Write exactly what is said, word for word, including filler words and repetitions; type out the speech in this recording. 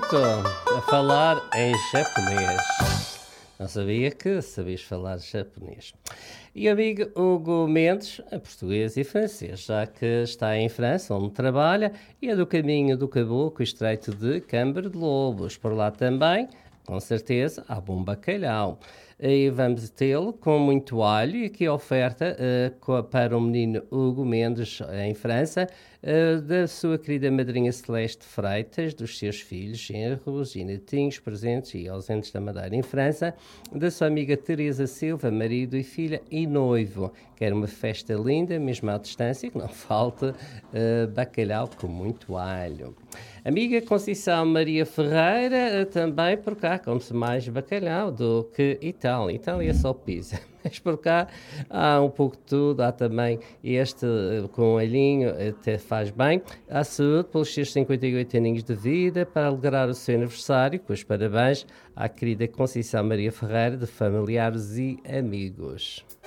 Vitor, a falar em japonês. Não sabia que sabias falar japonês. E amigo Hugo Mendes, é português e francês, já que está em França, onde trabalha, e é do caminho do Caboclo e Estreito de Câmara de Lobos. Por lá também, com certeza, há bom bacalhau. E vamos tê-lo com muito alho. E aqui a oferta uh, para o menino Hugo Mendes, em França, uh, da sua querida madrinha Celeste Freitas, dos seus filhos, genros e netinhos presentes e ausentes da Madeira em França, da sua amiga Teresa Silva, marido e filha e noivo. Quer uma festa linda, mesmo à distância, que não falte uh, bacalhau com muito alho. Amiga Conceição Maria Ferreira, uh, também por cá, come-se mais bacalhau do que Itália. Itália é só pizza, mas por cá há um pouco de tudo. Há também este uh, com alhinho, até faz bem. À saúde, pelos seus cinquenta e oito aninhos de vida, para alegrar o seu aniversário, com os parabéns à querida Conceição Maria Ferreira, de familiares e amigos.